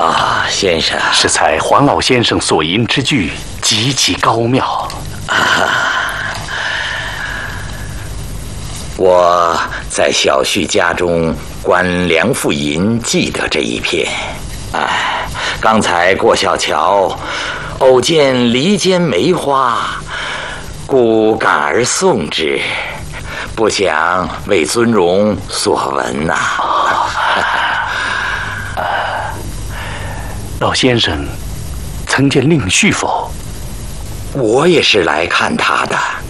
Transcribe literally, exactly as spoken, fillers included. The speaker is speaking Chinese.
啊，先生， 适才黄老先生所吟之句极其高妙啊！我在小旭家中观梁父吟记得这一篇。哎，刚才过小桥，偶见篱间梅花，故感而诵之，不想为尊荣所闻呐、啊。 老先生曾见令婿否？ 我也是来看他的。